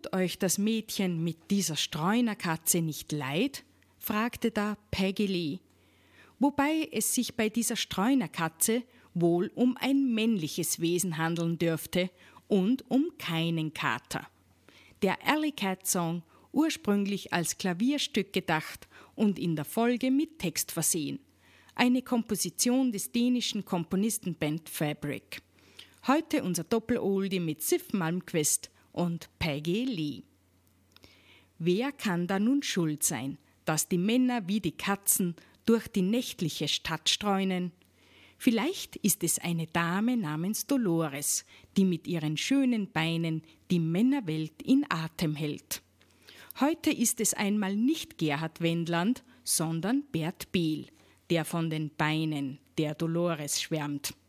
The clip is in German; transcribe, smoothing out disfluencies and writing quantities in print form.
Tut euch das Mädchen mit dieser Streunerkatze nicht leid? Fragte da Peggy Lee, wobei es sich bei dieser Streunerkatze wohl um ein männliches Wesen handeln dürfte und um keinen Kater. Der Alley Cat Song, ursprünglich als Klavierstück gedacht und in der Folge mit Text versehen. Eine Komposition des dänischen Komponisten Bent Fabric. Heute unser Doppel-Oldie mit Siv Malmkvist und Peggy Lee. Wer kann da nun schuld sein, dass die Männer wie die Katzen durch die nächtliche Stadt streunen? Vielleicht ist es eine Dame namens Dolores, die mit ihren schönen Beinen die Männerwelt in Atem hält. Heute ist es einmal nicht Gerhard Wendland, sondern Bert Behl, der von den Beinen der Dolores schwärmt.